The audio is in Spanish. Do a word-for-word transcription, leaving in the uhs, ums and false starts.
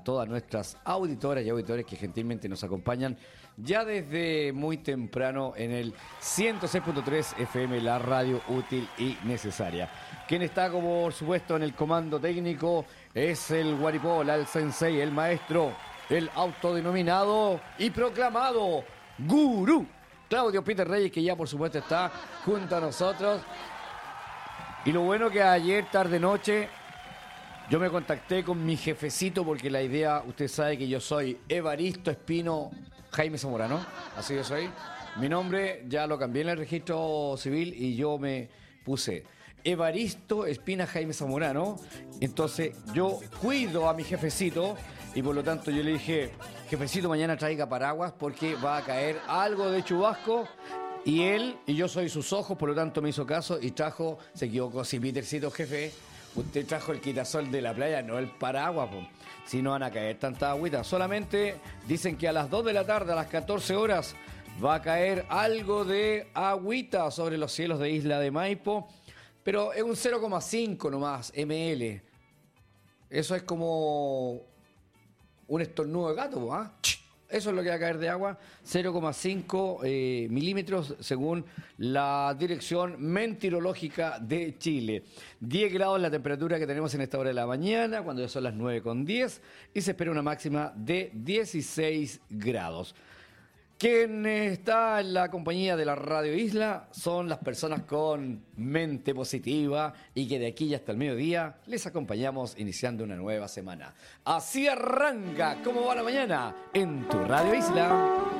todas nuestras auditoras y auditores que gentilmente nos acompañan ya desde muy temprano en el ciento seis punto tres F M, la radio útil y necesaria. Quien está, como por supuesto, en el comando técnico es el Guaripola, el sensei, el maestro, el autodenominado y proclamado gurú, Claudio Peter Reyes, que ya por supuesto está junto a nosotros. Y lo bueno que ayer, tarde, noche, yo me contacté con mi jefecito porque la idea, usted sabe que yo soy Evaristo Espino Jaime Zamorano, así yo soy. Mi nombre ya lo cambié en el registro civil y yo me puse Evaristo Espina Jaime Zamorano. Entonces yo cuido a mi jefecito y por lo tanto yo le dije, jefecito, mañana traiga paraguas porque va a caer algo de chubasco. Y él, y yo soy sus ojos, por lo tanto me hizo caso y trajo, se equivocó, sí, Petercito, jefe, usted trajo el quitasol de la playa, no el paraguas, po. Si no van a caer tanta agüita. Solamente dicen que a las dos de la tarde, a las catorce horas, va a caer algo de agüita sobre los cielos de Isla de Maipo, pero es un cero coma cinco nomás, mililitros. Eso es como un estornudo de gato, ¿ah? Eso es lo que va a caer de agua, cero coma cinco eh, milímetros según la Dirección Meteorológica de Chile. diez grados la temperatura que tenemos en esta hora de la mañana, cuando ya son las nueve con diez, y se espera una máxima de dieciséis grados. Quien está en la compañía de la Radio Isla son las personas con mente positiva y que de aquí y hasta el mediodía les acompañamos iniciando una nueva semana. Así arranca, ¿cómo va la mañana? En tu Radio Isla.